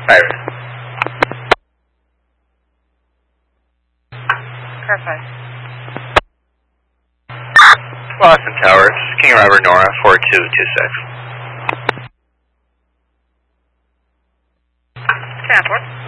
Pirate. Car 5. Boston Tower, King Robert Nora, 4226. Transport.